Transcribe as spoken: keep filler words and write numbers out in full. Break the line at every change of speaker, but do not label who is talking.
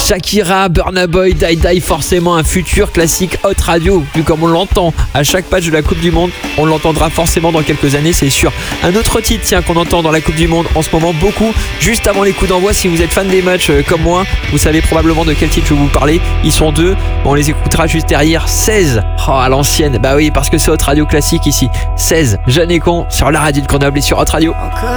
Shakira, Burna Boy, Die Die, forcément un futur classique Hot Radio, vu comme on l'entend à chaque page de la Coupe du Monde. On l'entendra forcément dans quelques années, c'est sûr. Un autre titre, tiens, qu'on entend dans la Coupe du Monde en ce moment beaucoup, juste avant les coups d'envoi. Si vous êtes fan des matchs euh, comme moi, vous savez probablement de quel titre je vais vous parler. Ils sont deux, on les écoutera juste derrière. seize, oh, à l'ancienne, bah oui, parce que c'est Hot Radio classique ici. seize, Jeanne et Con sur la radio de Grenoble et sur Hot Radio.
Encore